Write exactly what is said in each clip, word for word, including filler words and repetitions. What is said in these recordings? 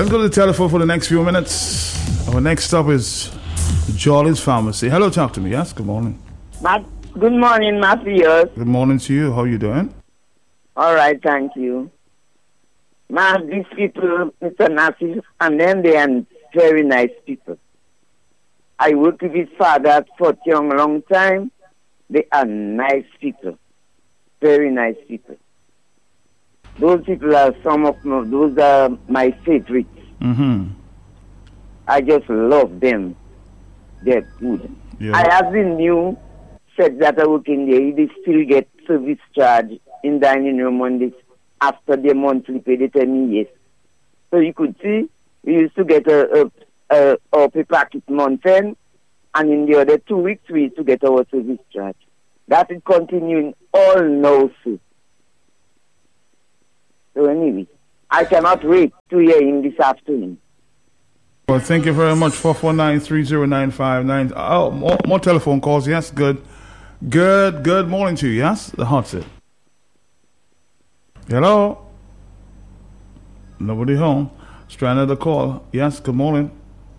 Let's go to the telephone for the next few minutes. Our next stop is Jolly's Pharmacy. Hello, talk to me. Yes, good morning. Matt, good morning, Matthew. Good morning to you. How are you doing? All right, thank you. Man, these people, Mister Nasif, and then they are very nice people. I worked with his father for a long time. They are nice people. Very nice people. Those people are some of my, those are my favorites. Mm-hmm. I just love them. They're good. Yeah. I have been new said that I work in there. They still get service charge in dining room on this after their monthly pay. They tell me yes. So you could see we used to get a a, a, a pay packet month end, and in the other two weeks we used to get our service charge. That is continuing all now, sir. So anyway, I cannot wait to hear him this afternoon. Well, thank you very much. four four nine, three zero nine five nine. Oh, more, more telephone calls. Yes, good. Good, good morning to you. Yes, the hot seat. Hello? Nobody home. Let's try another call. Yes, good morning.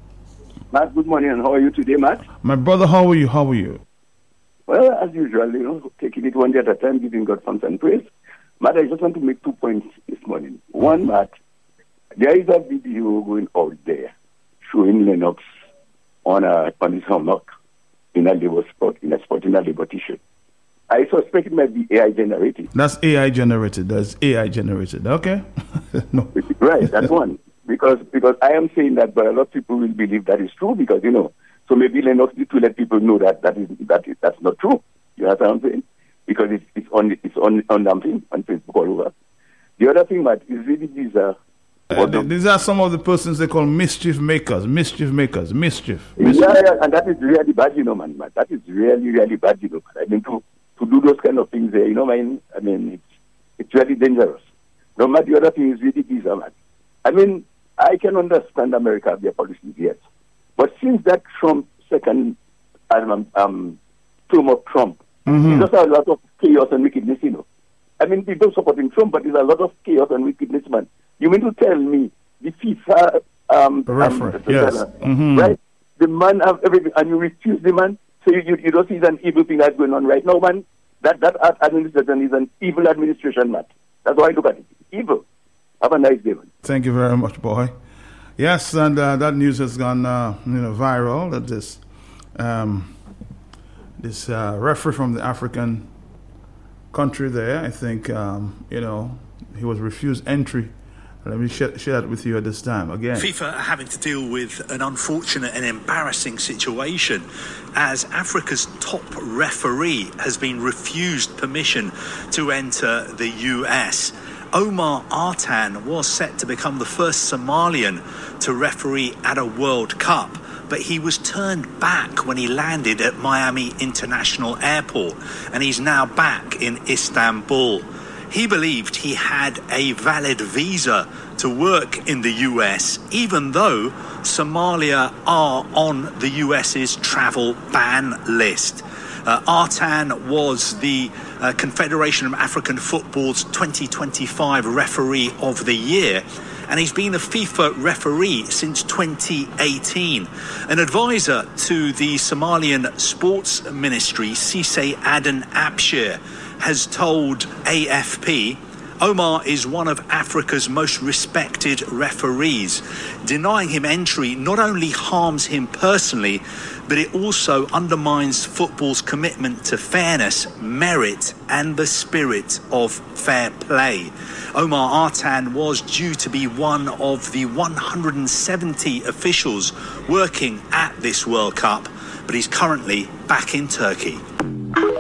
Matt, good morning. And how are you today, Matt? My brother, how are you? How are you? Well, as usual, you know, taking it one day at a time, giving God thanks and praise. Matt, I just want to make two points this morning. One, Matt, there is a video going out there showing Lennox on a on his helmet in a labor sport, in a sport in a labor t-shirt. I suspect it might be A I generated. That's A I generated. That's A I generated. Okay. No. Right, that's one. Because because I am saying that, but a lot of people will believe that is true because, you know, so maybe Lennox need to let people know that that is that is that's not true. You know what I'm saying? Because it's it's on it's on on something on Facebook all over. The other thing, Matt, is really these are uh, uh, these are some of the persons they call mischief makers, mischief makers, mischief. mischief. Yeah, yeah, and that is really bad, you know, man. man. That is really really bad, you know. Man. I mean, to to do those kind of things there, you know, man. I mean, it's it's really dangerous. No matter the other thing is really these are, man. I mean, I can understand America their policies, yes, but since that Trump second um, um term of Trump. Mm-hmm. There's just a lot of chaos and wickedness, you know. I mean, people supporting Trump, but there's a lot of chaos and wickedness, man. You mean to tell me the FIFA um, the referee, um, yes, uh, mm-hmm. right? The man have everything, and you refuse the man. So you, you, you don't see an evil thing that's going on right now, man. That that administration is an evil administration, man. That's how I look at it. Evil. Have a nice day, man. Thank you very much, boy. Yes, and uh, that news has gone, uh, you know, viral. That this. Um, This uh, referee from the African country there, I think, um, you know, he was refused entry. Let me share, share that with you at this time again. FIFA are having to deal with an unfortunate and embarrassing situation as Africa's top referee has been refused permission to enter the U S. Omar Artan was set to become the first Somalian to referee at a World Cup, but he was turned back when he landed at Miami International Airport, and he's now back in Istanbul. He believed he had a valid visa to work in the U S, even though Somalia are on the US's travel ban list. Uh, Artan was the uh, Confederation of African Football's twenty twenty-five Referee of the Year, and he's been a FIFA referee since twenty eighteen. An advisor to the Somalian Sports Ministry, Cisse Aden Abshir, has told A F P, Omar is one of Africa's most respected referees. Denying him entry not only harms him personally, but it also undermines football's commitment to fairness, merit, and the spirit of fair play. Omar Artan was due to be one of the one hundred seventy officials working at this World Cup, but he's currently back in Turkey.